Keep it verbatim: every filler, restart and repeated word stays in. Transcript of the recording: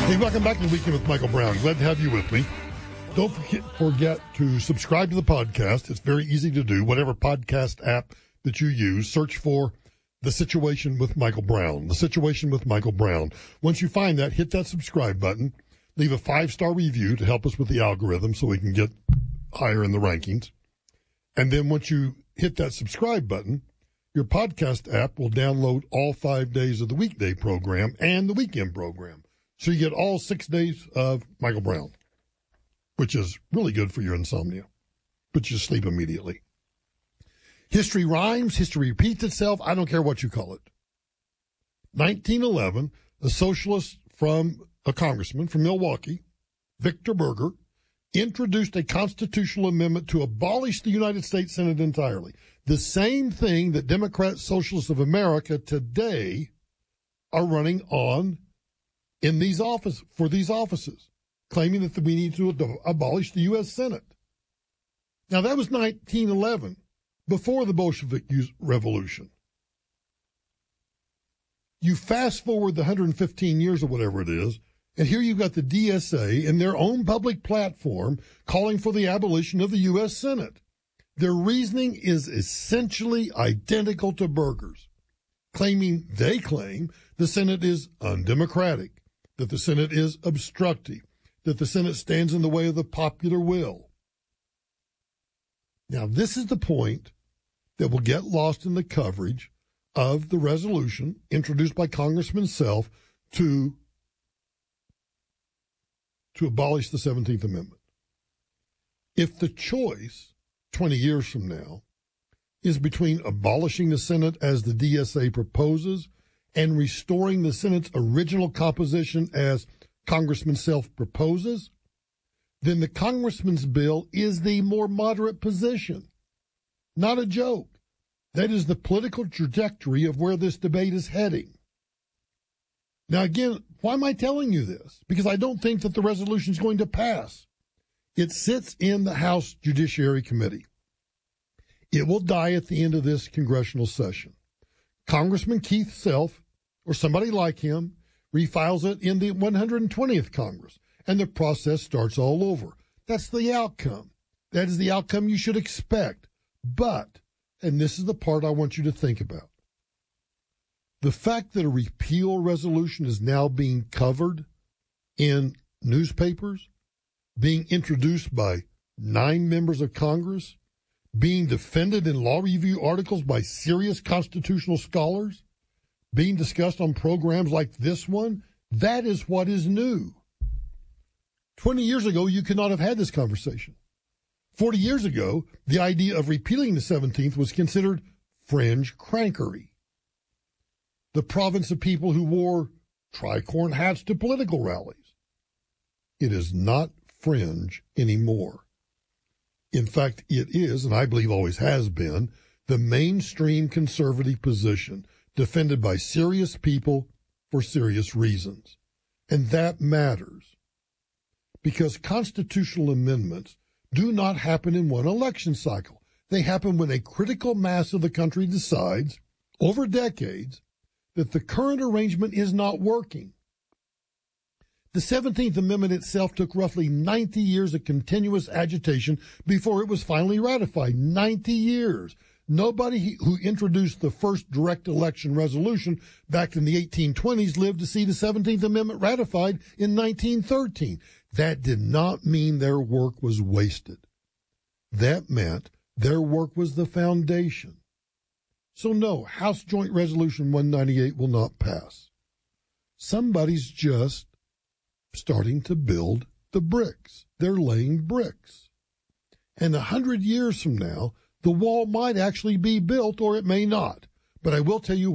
Hey, welcome back to the Weekend with Michael Brown. Glad to have you with me. Don't forget, forget to subscribe to the podcast. It's very easy to do. Whatever podcast app that you use, search for The Situation with Michael Brown. The Situation with Michael Brown. Once you find that, hit that subscribe button. Leave a five-star review to help us with the algorithm so we can get higher in the rankings. And then once you hit that subscribe button, your podcast app will download all five days of the weekday program and the weekend program. So you get all six days of Michael Brown, which is really good for your insomnia. But you sleep immediately. History rhymes. History repeats itself. I don't care what you call it. nineteen eleven, a socialist from a congressman from Milwaukee, Victor Berger, introduced a constitutional amendment to abolish the United States Senate entirely. The same thing that Democrat Socialists of America today are running on in these office for these offices, claiming that we need to abolish the U S Senate. Now, that was nineteen eleven, before the Bolshevik Revolution. You fast forward the one hundred fifteen years or whatever it is, and here you've got the D S A in their own public platform calling for the abolition of the U S Senate. Their reasoning is essentially identical to Berger's, claiming, they claim, the Senate is undemocratic, that the Senate is obstructive, that the Senate stands in the way of the popular will. Now, this is the point that will get lost in the coverage of the resolution introduced by Congressman Self to, to abolish the seventeenth Amendment. If the choice twenty years from now is between abolishing the Senate as the D S A proposes and restoring the Senate's original composition as Congressman Self proposes, then the Congressman's bill is the more moderate position. Not a joke. That is the political trajectory of where this debate is heading. Now, again, why am I telling you this? Because I don't think that the resolution is going to pass. It sits in the House Judiciary Committee. It will die at the end of this congressional session. Congressman Keith Self, or somebody like him, refiles it in the one hundred twentieth Congress, and the process starts all over. That's the outcome. That is the outcome you should expect. But, and this is the part I want you to think about, the fact that a repeal resolution is now being covered in newspapers, being introduced by nine members of Congress, being defended in law review articles by serious constitutional scholars, being discussed on programs like this one, that is what is new. Twenty years ago, you could not have had this conversation. Forty years ago, the idea of repealing the seventeenth was considered fringe crankery. The province of people who wore tricorn hats to political rallies. It is not fringe anymore. In fact, it is, and I believe always has been, the mainstream conservative position, defended by serious people for serious reasons. And that matters, because constitutional amendments do not happen in one election cycle. They happen when a critical mass of the country decides, over decades, that the current arrangement is not working. The seventeenth Amendment itself took roughly ninety years of continuous agitation before it was finally ratified. ninety years. Nobody who introduced the first direct election resolution back in the eighteen twenties lived to see the seventeenth Amendment ratified in nineteen thirteen. That did not mean their work was wasted. That meant their work was the foundation. So no, House Joint Resolution one ninety-eight will not pass. Somebody's just starting to build the bricks. They're laying bricks. And a hundred years from now, the wall might actually be built or it may not. But I will tell you